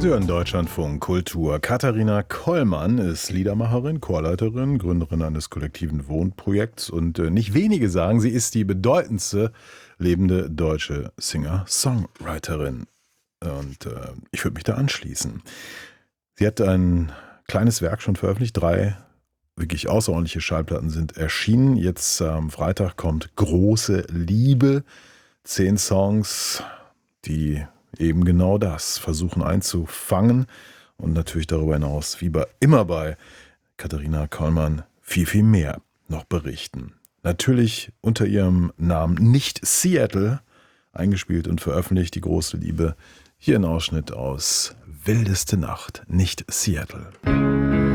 Sie hören Deutschlandfunk Kultur. Katharina Kollmann ist Liedermacherin, Chorleiterin, Gründerin eines kollektiven Wohnprojekts und nicht wenige sagen, sie ist die bedeutendste lebende deutsche Singer-Songwriterin. Und ich würde mich da anschließen. Sie hat ein kleines Werk schon veröffentlicht, 3 wirklich außerordentliche Schallplatten sind erschienen. Jetzt am Freitag kommt Große Liebe, 10 Songs, die eben genau das versuchen einzufangen und natürlich darüber hinaus, wie immer bei Katharina Kollmann, viel, viel mehr noch berichten. Natürlich unter ihrem Namen nicht Seattle, eingespielt und veröffentlicht, die Große Liebe. Hier ein Ausschnitt aus Wildeste Nacht, nicht Seattle.